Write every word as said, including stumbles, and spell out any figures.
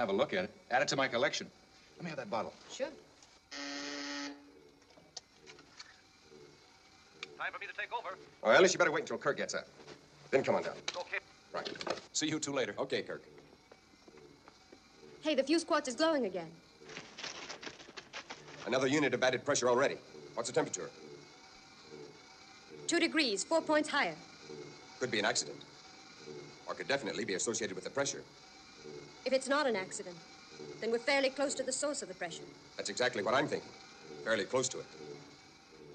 have a look at it. Add it to my collection. Let me have that bottle. Sure. Time for me to take over. Oh, Alice, you better wait until Kirk gets up. Then come on down. Okay. Right. See you two later. Okay, Kirk. Hey, the fuse quartz is glowing again. Another unit of added pressure already. What's the temperature? Two degrees, four points higher. Could be an accident. Or could definitely be associated with the pressure. If it's not an accident, then we're fairly close to the source of the pressure. That's exactly what I'm thinking. Fairly close to it.